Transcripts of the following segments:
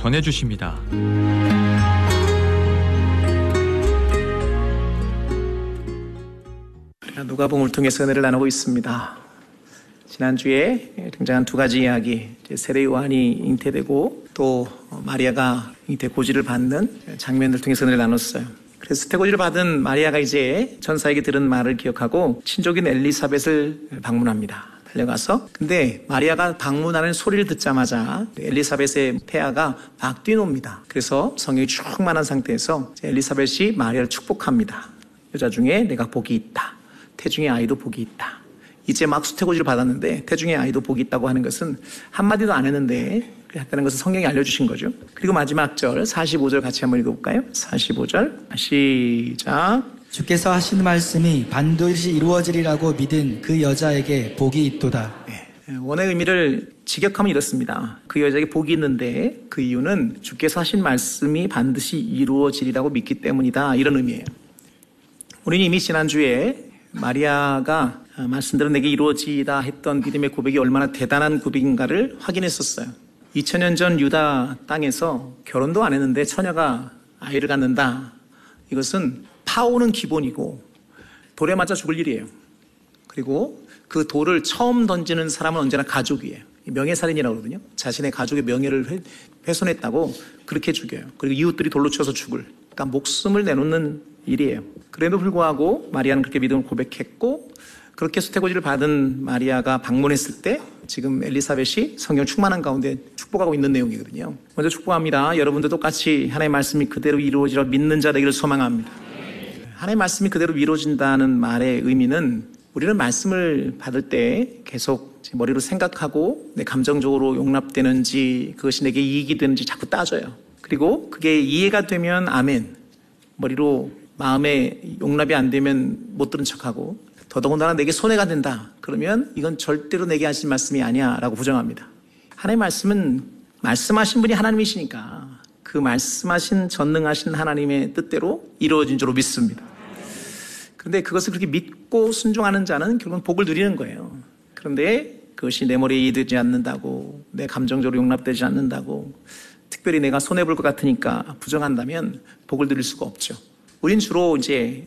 전해주십니다. 누가복음을 통해서 은혜를 나누고 있습니다. 지난주에 등장한 두 가지 이야기, 세례 요한이 잉태되고 또 마리아가 잉태 고지를 받는 장면을 통해서 은혜를 나눴어요. 그래서 수태고지를 받은 마리아가 이제 천사에게 들은 말을 기억하고 친족인 엘리사벳을 방문합니다. 달려가서. 근데 마리아가 방문하는 소리를 듣자마자 엘리사벳의 태아가 막 뛰놉니다. 그래서 성령이 충만한 상태에서 엘리사벳이 마리아를 축복합니다. 여자 중에 내가 복이 있다. 태중의 아이도 복이 있다. 이제 막 수태고지를 받았는데 태중의 아이도 복이 있다고 하는 것은 한마디도 안 했는데 했다는 것을 성경이 알려주신 거죠. 그리고 마지막 절 45절 같이 한번 읽어볼까요? 45절 시작. 주께서 하신 말씀이 반드시 이루어지리라고 믿은 그 여자에게 복이 있도다. 네, 원의 의미를 직역하면 이렇습니다. 그 여자에게 복이 있는데 그 이유는 주께서 하신 말씀이 반드시 이루어지리라고 믿기 때문이다. 이런 의미예요. 우리는 이미 지난주에 마리아가 말씀대로 내게 이루어지다 했던 믿음의 고백이 얼마나 대단한 고백인가를 확인했었어요. 2000년 전 유다 땅에서 결혼도 안 했는데 처녀가 아이를 갖는다. 이것은 파오는 기본이고 돌에 맞아 죽을 일이에요. 그리고 그 돌을 처음 던지는 사람은 언제나 가족이에요. 명예살인이라고 그러거든요. 자신의 가족의 명예를 훼손했다고 그렇게 죽여요. 그리고 이웃들이 돌로 쳐서 죽을. 그러니까 목숨을 내놓는 일이에요. 그래도 불구하고 마리아는 그렇게 믿음을 고백했고 그렇게 수태고지를 받은 마리아가 방문했을 때 지금 엘리사벳이 성령 충만한 가운데 축복하고 있는 내용이거든요. 먼저 축복합니다. 여러분도 똑같이 하나님의 말씀이 그대로 이루어지라 믿는 자 되기를 소망합니다. 하나님의 말씀이 그대로 이루어진다는 말의 의미는 우리는 말씀을 받을 때 계속 제 머리로 생각하고 내 감정적으로 용납되는지 그것이 내게 이익이 되는지 자꾸 따져요. 그리고 그게 이해가 되면 아멘. 머리로 마음에 용납이 안 되면 못 들은 척하고 더더군다나 내게 손해가 된다. 그러면 이건 절대로 내게 하신 말씀이 아니야 라고 부정합니다. 하나님의 말씀은 말씀하신 분이 하나님이시니까 그 말씀하신 전능하신 하나님의 뜻대로 이루어진 줄로 믿습니다. 그런데 그것을 그렇게 믿고 순종하는 자는 결국은 복을 누리는 거예요. 그런데 그것이 내 머리에 이해되지 않는다고 내 감정적으로 용납되지 않는다고 특별히 내가 손해볼 것 같으니까 부정한다면 복을 누릴 수가 없죠. 우린 주로 이제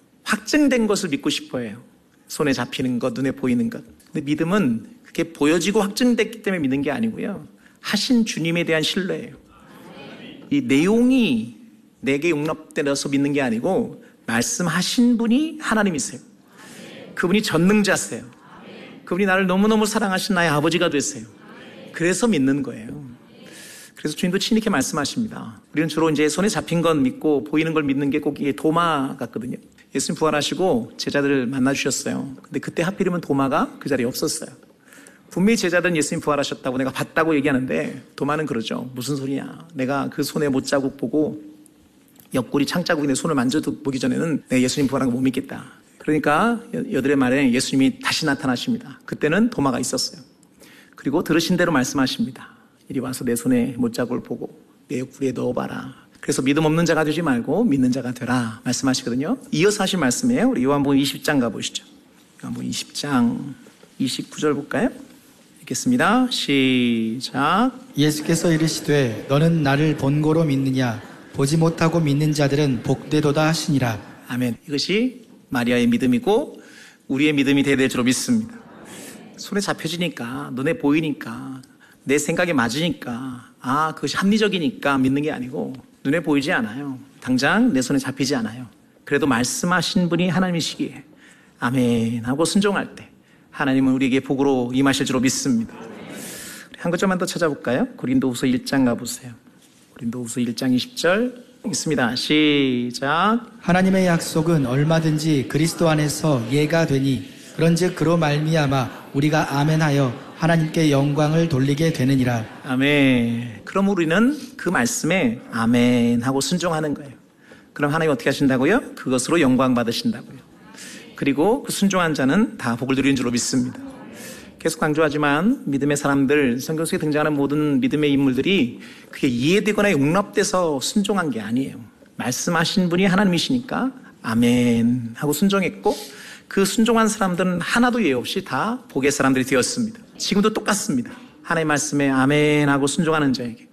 확증된 것을 믿고 싶어 해요. 손에 잡히는 것, 눈에 보이는 것. 근데 믿음은 그게 보여지고 확증됐기 때문에 믿는 게 아니고요. 하신 주님에 대한 신뢰예요. 이 내용이 내게 용납되어서 믿는 게 아니고 말씀하신 분이 하나님이세요. 그분이 전능자세요. 그분이 나를 너무너무 사랑하신 나의 아버지가 되세요. 그래서 믿는 거예요. 그래서 주님도 친히 이렇게 말씀하십니다. 우리는 주로 이제 손에 잡힌 건 믿고 보이는 걸 믿는 게 꼭 이게 도마 같거든요. 예수님 부활하시고 제자들을 만나주셨어요. 근데 그때 하필이면 도마가 그 자리에 없었어요. 분명히 제자들은 예수님 부활하셨다고 내가 봤다고 얘기하는데 도마는 그러죠. 무슨 소리냐. 내가 그 손에 못자국 보고 옆구리 창자국에 내 손을 만져보기 전에는 내가 예수님 부활한 거 못 믿겠다. 그러니까 여들의 말에 예수님이 다시 나타나십니다. 그때는 도마가 있었어요. 그리고 들으신 대로 말씀하십니다. 이리 와서 내 손에 못자국을 보고 내 옆구리에 넣어봐라. 그래서 믿음 없는 자가 되지 말고 믿는 자가 되라 말씀하시거든요. 이어서 하신 말씀이에요. 우리 요한복음 20장 가보시죠. 요한복음 20장 29절 볼까요? 읽겠습니다. 시작. 예수께서 이르시되 너는 나를 본고로 믿느냐 보지 못하고 믿는 자들은 복되도다 하시니라. 아멘. 이것이 마리아의 믿음이고 우리의 믿음이 되야 될 줄로 믿습니다. 손에 잡혀지니까 눈에 보이니까 내 생각에 맞으니까 그것이 합리적이니까 믿는 게 아니고 눈에 보이지 않아요. 당장 내 손에 잡히지 않아요. 그래도 말씀하신 분이 하나님이시기에 아멘 하고 순종할 때 하나님은 우리에게 복으로 임하실 줄로 믿습니다. 한 구절만 더 찾아볼까요? 고린도후서 1장 가보세요. 고린도후서 1장 20절 읽습니다. 시작. 하나님의 약속은 얼마든지 그리스도 안에서 예가 되니 그런즉 그로 말미암아 우리가 아멘하여 하나님께 영광을 돌리게 되느니라. 아멘. 그럼 우리는 그 말씀에 아멘 하고 순종하는 거예요. 그럼 하나님 어떻게 하신다고요? 그것으로 영광 받으신다고요. 그리고 그 순종한 자는 다 복을 누리는 줄로 믿습니다. 계속 강조하지만 믿음의 사람들, 성경 속에 등장하는 모든 믿음의 인물들이 그게 이해되거나 용납돼서 순종한 게 아니에요. 말씀하신 분이 하나님이시니까 아멘 하고 순종했고 그 순종한 사람들은 하나도 예외 없이 다 복의 사람들이 되었습니다. 지금도 똑같습니다. 하나님의 말씀에 아멘 하고 순종하는 자에게